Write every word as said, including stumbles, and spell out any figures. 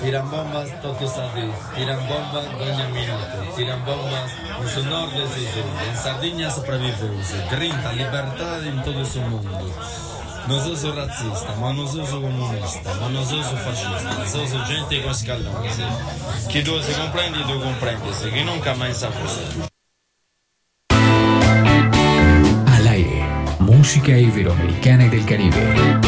tiran bombas todos los días, tiran bombas ogni minuto, tiran bombas en su norte y su sur, en Sardegna sopravvivemos, grinta, libertad en todo su mundo. Non sono razzista, ma non sono comunista, ma non sono fascista, sono gente con scaldone. Chi tu si comprende, tu comprendi, chi non mai sa cosa. Al aire, música iberoamericana y del Caribe.